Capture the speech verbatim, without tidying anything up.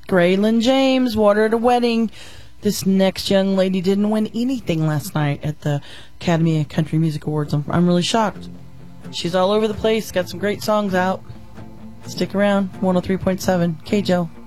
Graylin James, Water at a Wedding. This next young lady didn't win anything last night at the Academy of Country Music Awards. I'm, I'm really shocked. She's all over the place, got some great songs out. Stick around, one oh three point seven K J O.